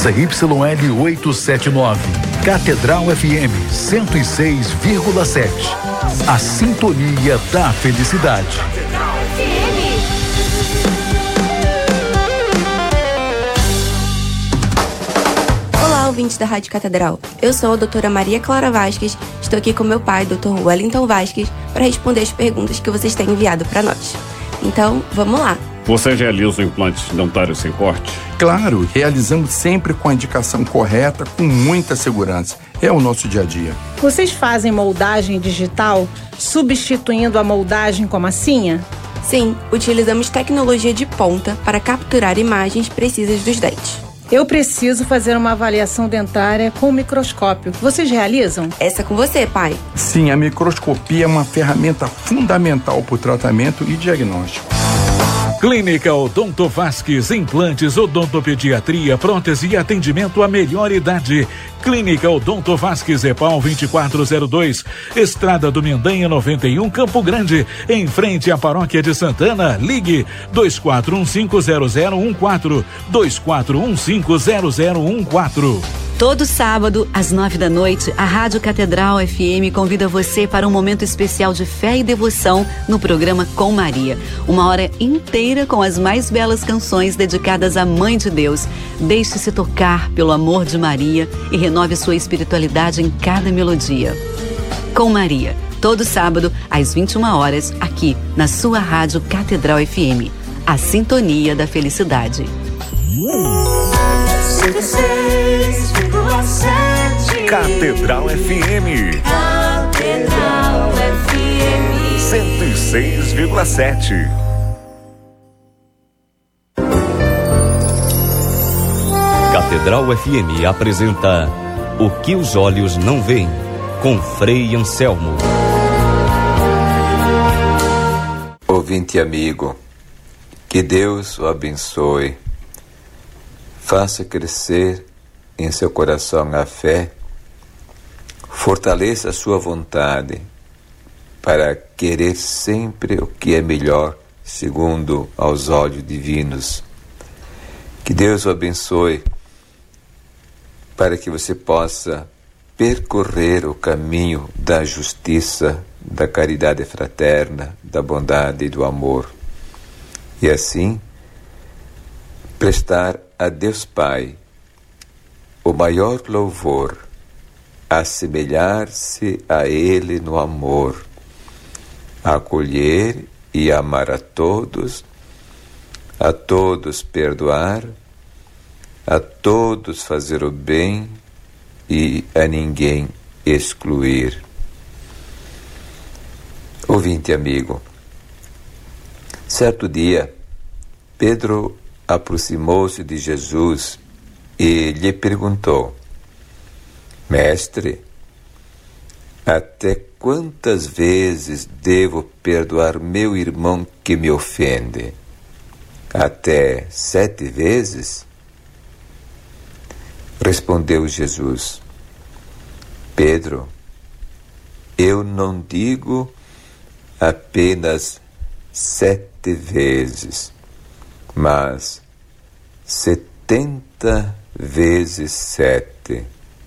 ZYL 879, Catedral FM 106,7. A sintonia da felicidade. Olá, ouvintes da Rádio Catedral. Eu sou a doutora Maria Clara Vasques. Estou aqui com meu pai, Dr. Wellington Vasques, para responder as perguntas que vocês têm enviado para nós. Então, vamos lá. Você realiza implantes dentários sem corte? Claro, realizamos sempre com a indicação correta, com muita segurança. É o nosso dia a dia. Vocês fazem moldagem digital, substituindo a moldagem com massinha? Sim, utilizamos tecnologia de ponta para capturar imagens precisas dos dentes. Eu preciso fazer uma avaliação dentária com microscópio. Vocês realizam? Essa é com você, pai. Sim, a microscopia é uma ferramenta fundamental para o tratamento e diagnóstico. Clínica Odonto Vasques, implantes, odontopediatria, prótese e atendimento à melhor idade. Clínica Odonto Vasques, EPAL 2402, Estrada do Mendanha 91, Campo Grande, em frente à Paróquia de Santana. Ligue 24150014, 24150014. Todo sábado, às 9 da noite, a Rádio Catedral FM convida você para um momento especial de fé e devoção no programa Com Maria. Uma hora inteira com as mais belas canções dedicadas à Mãe de Deus. Deixe-se tocar pelo amor de Maria e renove sua espiritualidade em cada melodia. Com Maria, todo sábado, às 21 horas, aqui na sua Rádio Catedral FM. A sintonia da felicidade. 106,7 Catedral FM. Catedral FM 106,7. Catedral FM apresenta O que os olhos não veem, com Frei Anselmo. Ouvinte amigo, que Deus o abençoe. Faça crescer em seu coração a fé, fortaleça a sua vontade para querer sempre o que é melhor, segundo aos olhos divinos. Que Deus o abençoe para que você possa percorrer o caminho da justiça, da caridade fraterna, da bondade e do amor. E assim, prestar a Deus Pai o maior louvor, assemelhar-se a Ele no amor, acolher e amar a todos perdoar, a todos fazer o bem e a ninguém excluir. Ouvinte amigo, certo dia, Pedro aproximou-se de Jesus e lhe perguntou: Mestre, até quantas vezes devo perdoar meu irmão que me ofende? Até 7 vezes? Respondeu Jesus: Pedro, eu não digo apenas 7 vezes, mas 70 vezes 7.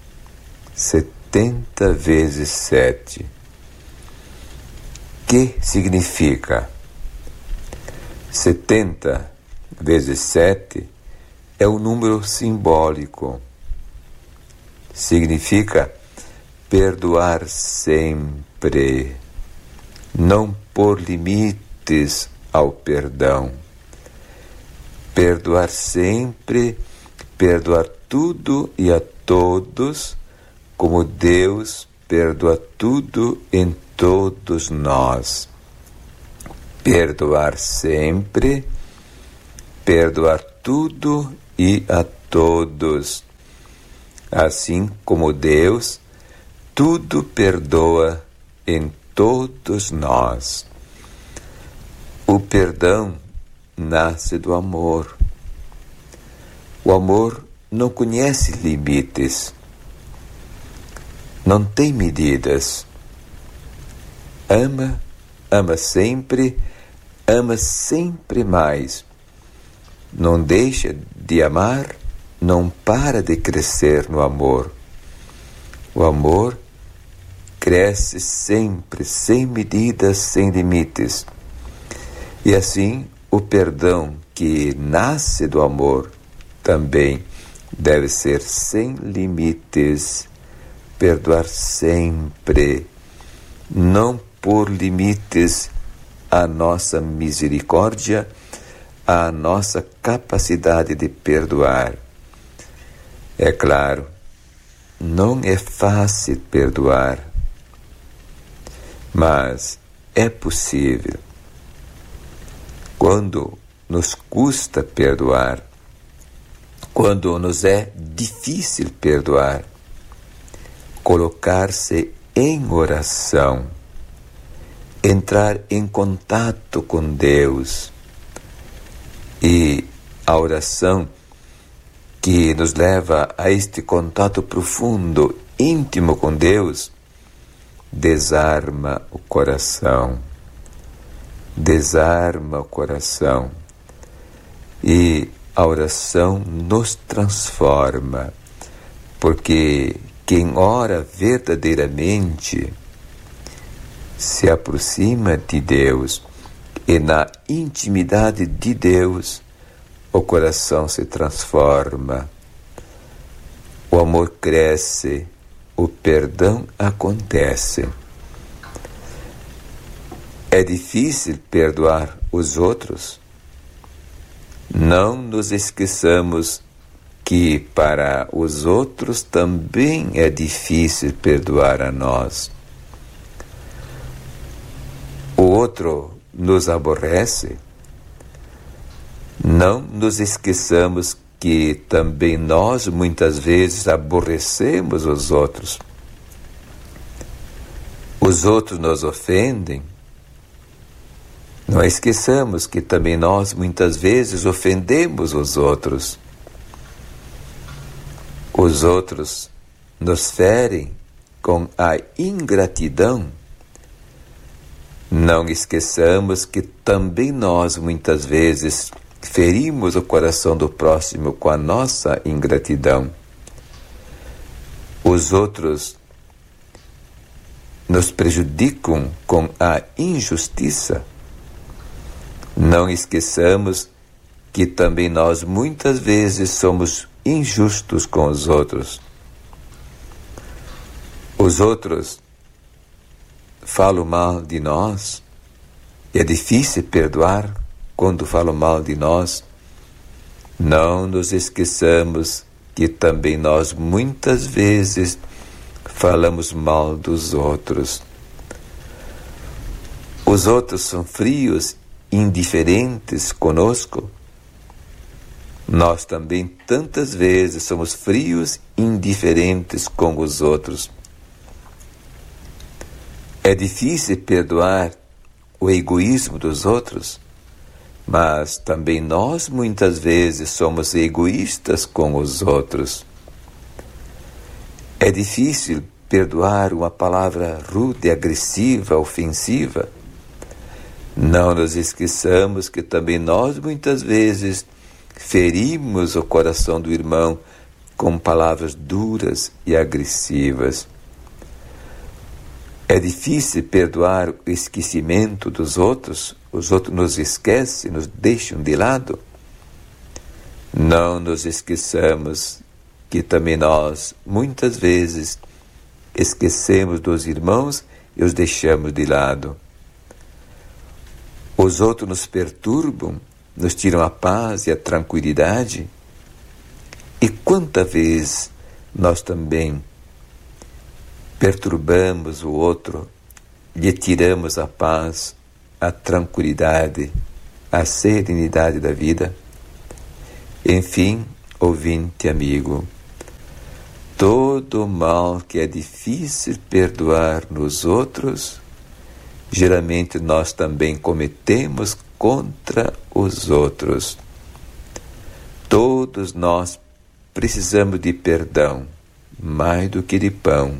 70 vezes 7. Que significa? 70 vezes 7 é um número simbólico. Significa perdoar sempre, não pôr limites ao perdão. Perdoar sempre, perdoar tudo e a todos, como Deus perdoa tudo em todos nós. Perdoar sempre, perdoar tudo e a todos, assim como Deus tudo perdoa em todos nós. O perdão nasce do amor. O amor não conhece limites, não tem medidas. Ama, ama sempre mais. Não deixa de amar não para de crescer no amor. O amor cresce sempre, sem medidas, sem limites. E assim, o perdão que nasce do amor também deve ser sem limites. Perdoar sempre, não por limites à nossa misericórdia, à nossa capacidade de perdoar. É claro, não é fácil perdoar, mas é possível. Quando nos custa perdoar, quando nos é difícil perdoar, colocar-se em oração, entrar em contato com Deus. E a oração que nos leva a este contato profundo, íntimo com Deus, desarma o coração. Desarma o coração. E a oração nos transforma, porque quem ora verdadeiramente se aproxima de Deus, e na intimidade de Deus o coração se transforma, o amor cresce, o perdão acontece. É difícil perdoar os outros? Não nos esqueçamos que para os outros também é difícil perdoar a nós. O outro nos aborrece? Não nos esqueçamos que também nós muitas vezes aborrecemos os outros. Os outros nos ofendem? Não esqueçamos que também nós muitas vezes ofendemos os outros. Os outros nos ferem com a ingratidão. Não esqueçamos que também nós muitas vezes ferimos o coração do próximo com a nossa ingratidão. Os outros nos prejudicam com a injustiça. Não esqueçamos que também nós muitas vezes somos injustos com os outros. Os outros falam mal de nós. É difícil perdoar quando falam mal de nós. Não nos esqueçamos que também nós muitas vezes falamos mal dos outros. Os outros são frios, indiferentes conosco. Nós também tantas vezes somos frios, indiferentes com os outros. É difícil perdoar o egoísmo dos outros, mas também nós muitas vezes somos egoístas com os outros. É difícil perdoar uma palavra rude, agressiva, ofensiva. Não nos esqueçamos que também nós muitas vezes ferimos o coração do irmão com palavras duras e agressivas. É difícil perdoar o esquecimento dos outros. Os outros nos esquecem, nos deixam de lado. Não nos esqueçamos que também nós muitas vezes esquecemos dos irmãos e os deixamos de lado. Os outros nos perturbam, nos tiram a paz e a tranquilidade. E quanta vez nós também perturbamos o outro, lhe tiramos a paz, a tranquilidade, a serenidade da vida. Enfim, ouvinte amigo, todo mal que é difícil perdoar nos outros, geralmente nós também cometemos contra os outros. Todos nós precisamos de perdão, mais do que de pão.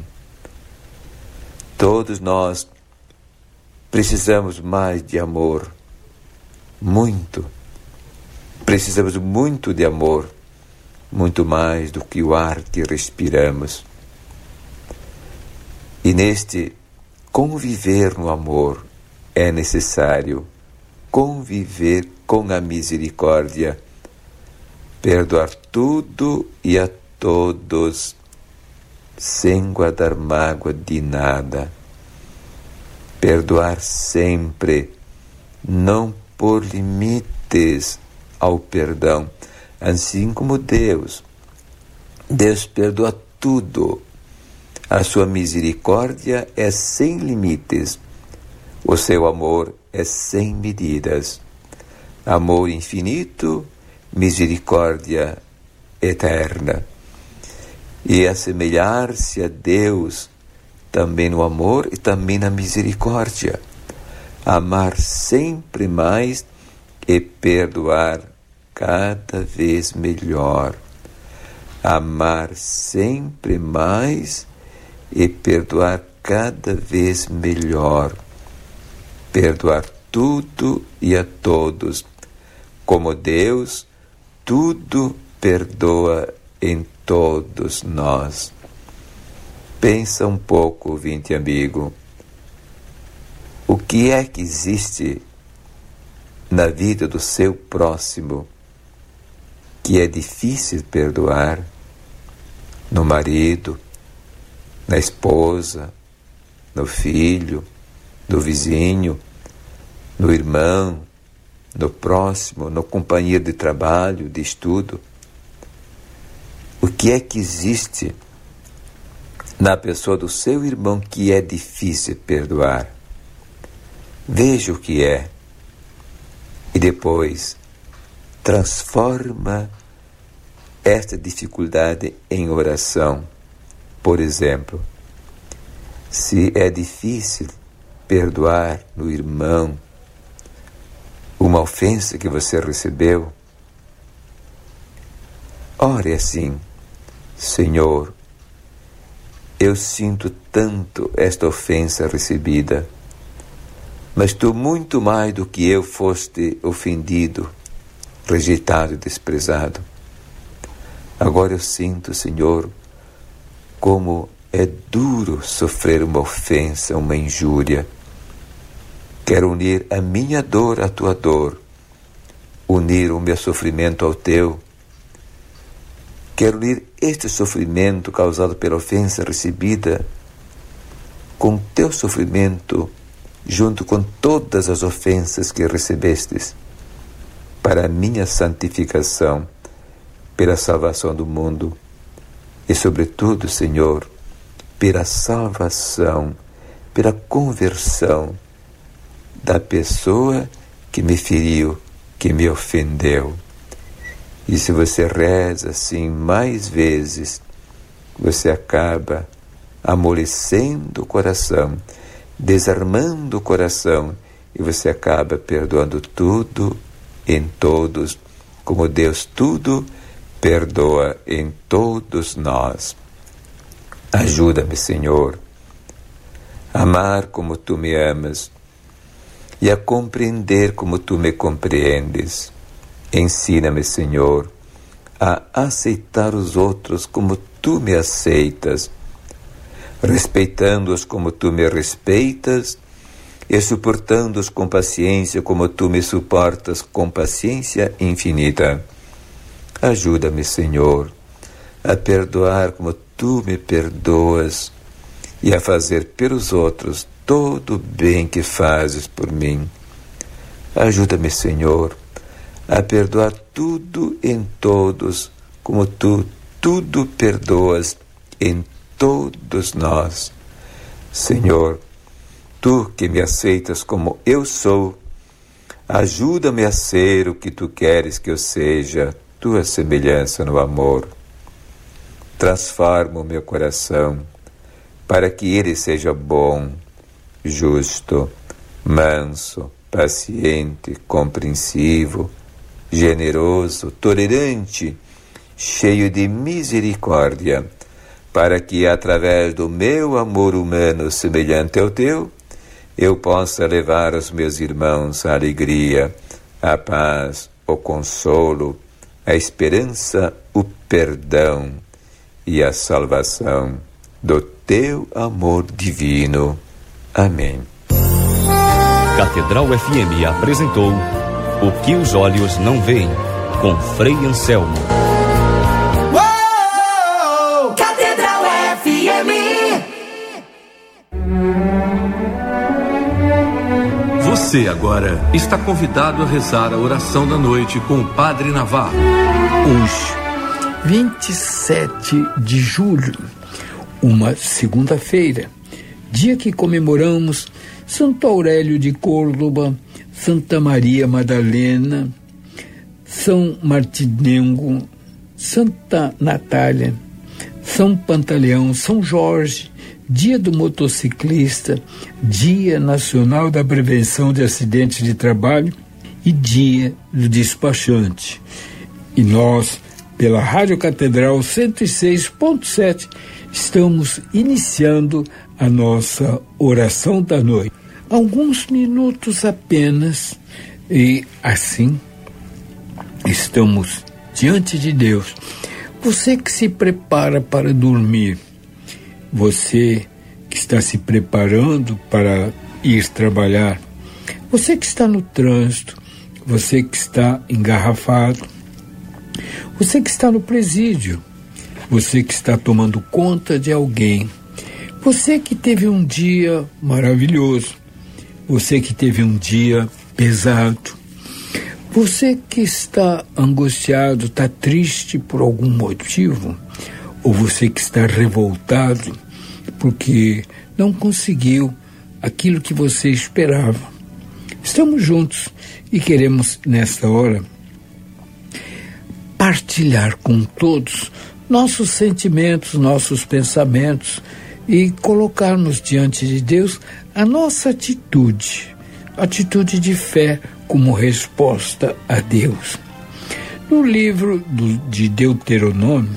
Todos nós precisamos mais de amor, muito. Precisamos muito de amor, muito mais do que o ar que respiramos. E neste conviver no amor é necessário conviver com a misericórdia, perdoar tudo e a todos, sem guardar mágoa de nada. Perdoar sempre, não pôr limites ao perdão, assim como Deus. Deus perdoa tudo. A sua misericórdia é sem limites. O seu amor é sem medidas. Amor infinito, misericórdia eterna. E assemelhar-se a Deus também no amor e também na misericórdia. Amar sempre mais e perdoar cada vez melhor. Amar sempre mais e perdoar cada vez melhor. Perdoar tudo e a todos. Como Deus, tudo perdoa em todos nós. Pensa um pouco, ouvinte amigo. O que é que existe na vida do seu próximo que é difícil perdoar? No marido, na esposa, no filho, no vizinho, no irmão, no próximo, no companheiro de trabalho, de estudo. O que é que existe na pessoa do seu irmão que é difícil perdoar? Veja o que é e depois transforma esta dificuldade em oração. Por exemplo, se é difícil perdoar no irmão uma ofensa que você recebeu, ore assim: Senhor, eu sinto tanto esta ofensa recebida, mas tu muito mais do que eu foste ofendido, rejeitado e desprezado. Agora eu sinto, Senhor, como é duro sofrer uma ofensa, uma injúria. Quero unir a minha dor à tua dor, unir o meu sofrimento ao teu. Quero unir este sofrimento causado pela ofensa recebida com teu sofrimento, junto com todas as ofensas que recebestes, para a minha santificação, pela salvação do mundo e, sobretudo, Senhor, pela salvação, pela conversão da pessoa que me feriu, que me ofendeu. E se você reza assim mais vezes, você acaba amolecendo o coração, desarmando o coração, e você acaba perdoando tudo em todos, como Deus tudo perdoa em todos nós. Ajuda-me, Senhor, a amar como tu me amas e a compreender como tu me compreendes. Ensina-me, Senhor, a aceitar os outros como tu me aceitas, respeitando-os como tu me respeitas e suportando-os com paciência como tu me suportas com paciência infinita. Ajuda-me, Senhor, a perdoar como tu me perdoas e a fazer pelos outros todo o bem que fazes por mim. Ajuda-me, Senhor, a perdoar tudo em todos, como tu tudo perdoas em todos nós. Senhor, tu que me aceitas como eu sou, ajuda-me a ser o que tu queres que eu seja, tua semelhança no amor. Transforma o meu coração para que ele seja bom, justo, manso, paciente, compreensivo, generoso, tolerante, cheio de misericórdia, para que, através do meu amor humano semelhante ao teu, eu possa levar aos meus irmãos a alegria, a paz, o consolo, a esperança, o perdão e a salvação do teu amor divino. Amém. Catedral FM apresentou O que os olhos não veem, com Frei Anselmo. Catedral FM. Você agora está convidado a rezar a oração da noite com o Padre Navarro. Hoje, 27 de julho, uma segunda-feira, dia que comemoramos Santo Aurélio de Córdoba, Santa Maria Madalena, São Martinengo, Santa Natália, São Pantaleão, São Jorge, Dia do Motociclista, Dia Nacional da Prevenção de Acidentes de Trabalho e Dia do Despachante. E nós, pela Rádio Catedral 106.7, estamos iniciando a nossa oração da noite. Alguns minutos apenas, e assim estamos diante de Deus. Você que se prepara para dormir, você que está se preparando para ir trabalhar, você que está no trânsito, você que está engarrafado, você que está no presídio, você que está tomando conta de alguém, você que teve um dia maravilhoso, você que teve um dia pesado, você que está angustiado, está triste por algum motivo, ou você que está revoltado porque não conseguiu aquilo que você esperava. Estamos juntos e queremos, nesta hora, partilhar com todos nossos sentimentos, nossos pensamentos e colocarmos diante de Deus a nossa atitude de fé como resposta a Deus. No livro de Deuteronômio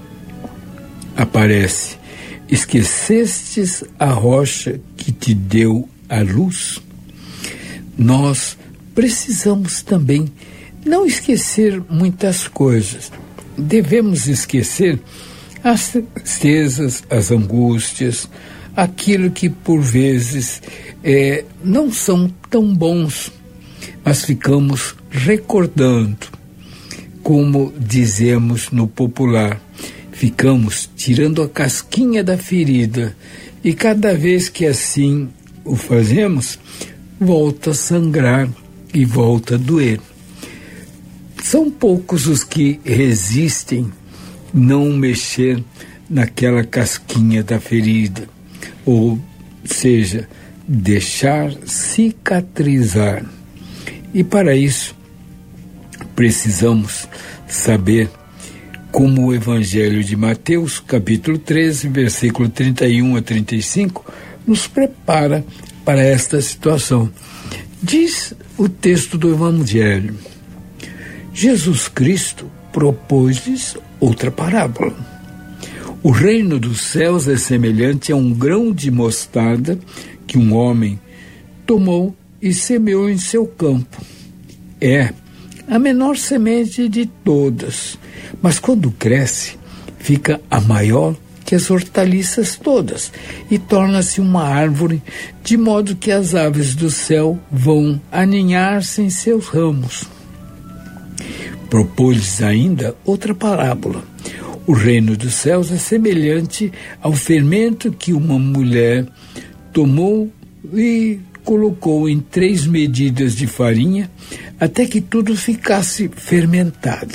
aparece: esquecestes a rocha que te deu a luz? Nós precisamos também não esquecer muitas coisas. Devemos esquecer as tristezas, as angústias, aquilo que por vezes não são tão bons, mas ficamos recordando, como dizemos no popular, ficamos tirando a casquinha da ferida, e cada vez que assim o fazemos, volta a sangrar e volta a doer. São poucos os que resistem não mexer naquela casquinha da ferida, ou seja, deixar cicatrizar. E para isso, precisamos saber como o Evangelho de Mateus, capítulo 13, versículo 31 a 35, nos prepara para esta situação. Diz o texto do Evangelho: Jesus Cristo propôs-lhes outra parábola. O reino dos céus é semelhante a um grão de mostarda que um homem tomou e semeou em seu campo. É a menor semente de todas, mas quando cresce, fica a maior que as hortaliças todas e torna-se uma árvore, de modo que as aves do céu vão aninhar-se em seus ramos. Propôs-lhes ainda outra parábola. O reino dos céus é semelhante ao fermento que uma mulher tomou e colocou em 3 medidas de farinha, até que tudo ficasse fermentado.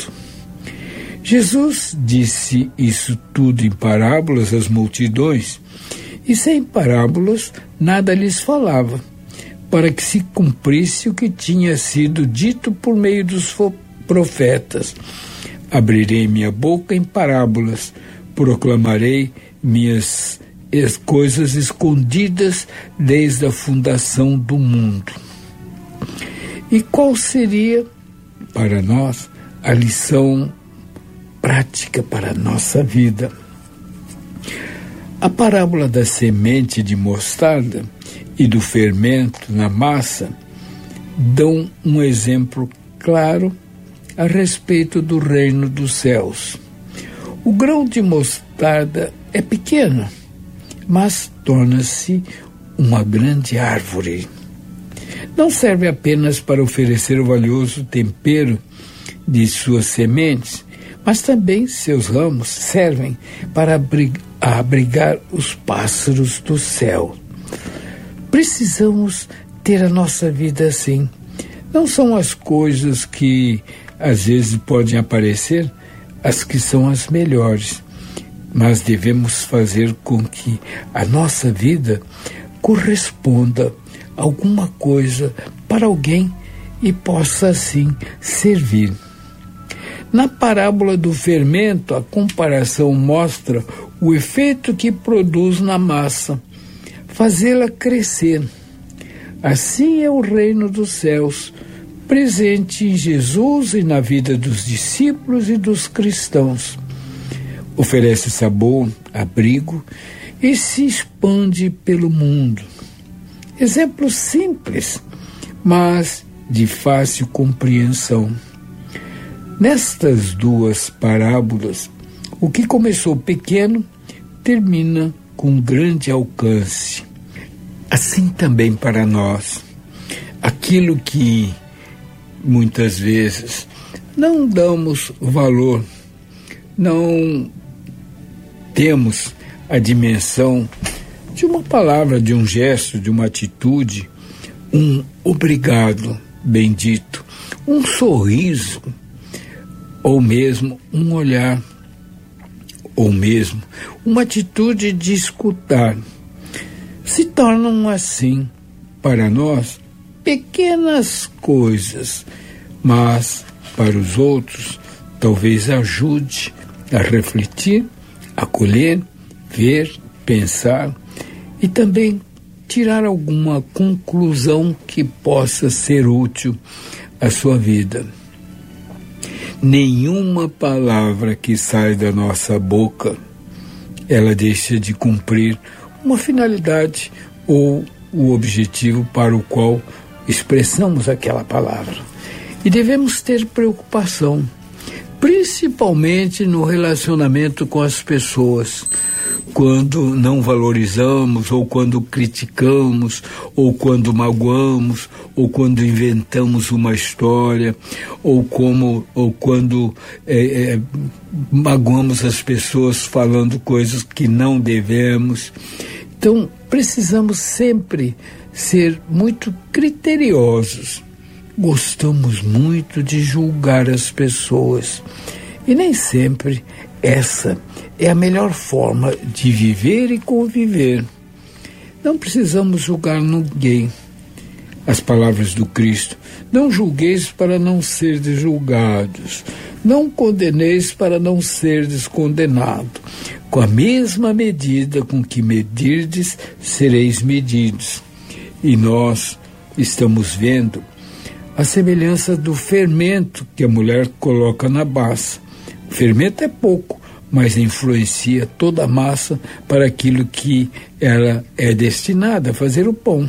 Jesus disse isso tudo em parábolas às multidões, e sem parábolas nada lhes falava, para que se cumprisse o que tinha sido dito por meio dos profetas: abrirei minha boca em parábolas, proclamarei minhas coisas escondidas desde a fundação do mundo. E qual seria, para nós, a lição prática para a nossa vida? A parábola da semente de mostarda e do fermento na massa dão um exemplo claro a respeito do reino dos céus. O grão de mostarda é pequeno, mas torna-se uma grande árvore. Não serve apenas para oferecer o valioso tempero de suas sementes, mas também seus ramos servem para abrigar os pássaros do céu. Precisamos ter a nossa vida assim. Não são as coisas que às vezes podem aparecer as que são as melhores, mas devemos fazer com que a nossa vida corresponda a alguma coisa para alguém e possa assim servir. Na parábola do fermento, a comparação mostra o efeito que produz na massa, fazê-la crescer. Assim é o reino dos céus, presente em Jesus e na vida dos discípulos e dos cristãos. Oferece sabor, abrigo e se expande pelo mundo. Exemplo simples, mas de fácil compreensão. Nestas duas parábolas, o que começou pequeno termina com grande alcance. Assim também para nós, aquilo que muitas vezes não damos valor, não temos a dimensão de uma palavra, de um gesto, de uma atitude, um obrigado bendito, um sorriso, ou mesmo um olhar, ou mesmo uma atitude de escutar, se tornam assim, para nós, pequenas coisas, mas para os outros talvez ajude a refletir, acolher, ver, pensar e também tirar alguma conclusão que possa ser útil à sua vida. Nenhuma palavra que sai da nossa boca, ela deixa de cumprir uma finalidade ou o objetivo para o qual expressamos aquela palavra. E devemos ter preocupação, principalmente no relacionamento com as pessoas, quando não valorizamos, ou quando criticamos, ou quando magoamos, ou quando inventamos uma história, ou quando magoamos as pessoas falando coisas que não devemos. Então, precisamos sempre ser muito criteriosos. Gostamos muito de julgar as pessoas e nem sempre essa é a melhor forma de viver e conviver. Não precisamos julgar ninguém. As palavras do Cristo: não julgueis para não serdes julgados, não condeneis para não serdes condenados. Com a mesma medida com que medirdes, sereis medidos. E nós estamos vendo a semelhança do fermento que a mulher coloca na massa. O fermento é pouco, mas influencia toda a massa para aquilo que ela é destinada a fazer o pão.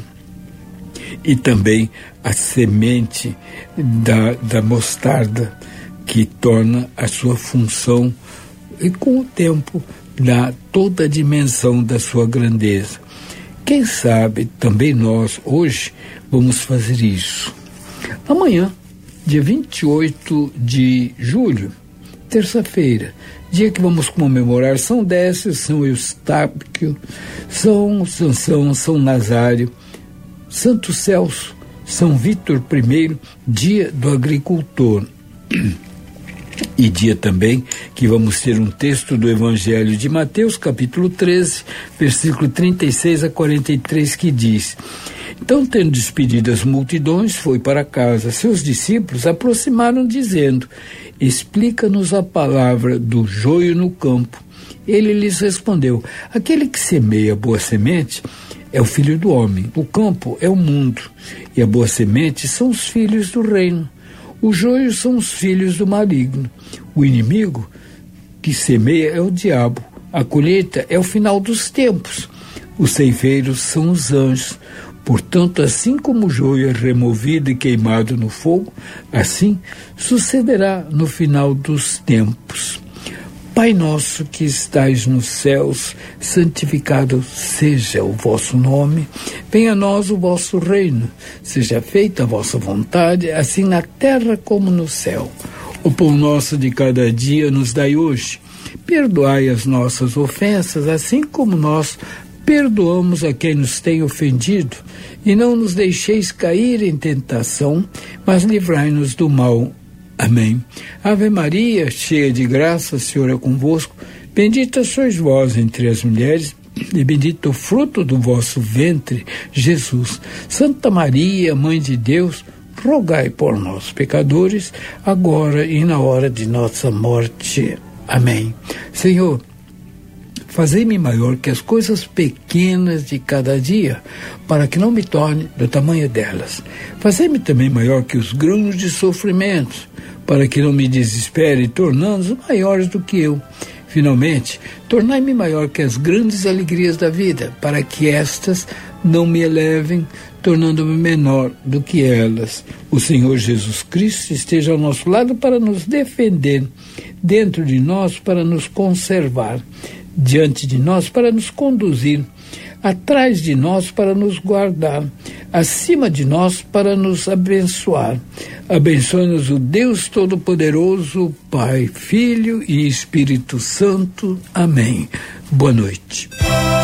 E também a semente da mostarda, que torna a sua função e com o tempo dá toda a dimensão da sua grandeza. Quem sabe também nós hoje vamos fazer isso. Amanhã, dia 28 de julho, terça-feira, dia que vamos comemorar São Décio, São Eustáquio, São Sansão, São Nazário, Santo Celso, São Vítor I, dia do agricultor. E dia também que vamos ter um texto do Evangelho de Mateus, capítulo 13, versículo 36 a 43, que diz: então, tendo despedido as multidões, foi para casa. Seus discípulos aproximaram, dizendo: explica-nos a palavra do joio no campo. Ele lhes respondeu: aquele que semeia boa semente é o Filho do Homem. O campo é o mundo, e a boa semente são os filhos do reino. O joio são os filhos do maligno. O inimigo que semeia é o diabo. A colheita é o final dos tempos. Os ceifeiros são os anjos. Portanto, assim como o joio é removido e queimado no fogo, assim sucederá no final dos tempos. Pai Pai nosso que estais nos céus, santificado seja o vosso nome. Venha a nós o vosso reino. Seja feita a vossa vontade, assim na terra como no céu. O pão nosso de cada dia nos dai hoje. Perdoai as nossas ofensas, assim como nós perdoamos a quem nos tem ofendido. E não nos deixeis cair em tentação, mas livrai-nos do mal. Amém. Ave Maria, cheia de graça, o Senhor é convosco. Bendita sois vós entre as mulheres, e bendito o fruto do vosso ventre, Jesus. Santa Maria, Mãe de Deus, rogai por nós, pecadores, agora e na hora de nossa morte. Amém. Senhor, fazei-me maior que as coisas pequenas de cada dia, para que não me torne do tamanho delas. Fazei-me também maior que os grãos de sofrimento, para que não me desespere, tornando-os maiores do que eu. Finalmente, tornai-me maior que as grandes alegrias da vida, para que estas não me elevem, tornando-me menor do que elas. O Senhor Jesus Cristo esteja ao nosso lado para nos defender, dentro de nós para nos conservar, diante de nós para nos conduzir, atrás de nós para nos guardar, acima de nós para nos abençoar. Abençoe-nos o Deus Todo-Poderoso, Pai, Filho e Espírito Santo. Amém. Boa noite.